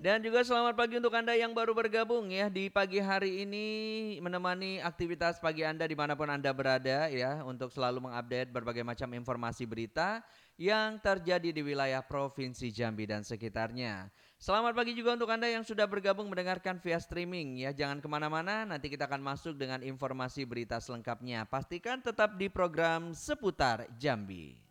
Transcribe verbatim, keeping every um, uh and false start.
Dan juga selamat pagi untuk Anda yang baru bergabung ya di pagi hari ini menemani aktivitas pagi Anda dimanapun Anda berada ya untuk selalu mengupdate berbagai macam informasi berita yang terjadi di wilayah Provinsi Jambi dan sekitarnya. Selamat pagi juga untuk Anda yang sudah bergabung mendengarkan via streaming ya. Jangan kemana-mana, nanti kita akan masuk dengan informasi berita selengkapnya. Pastikan tetap di program Seputar Jambi.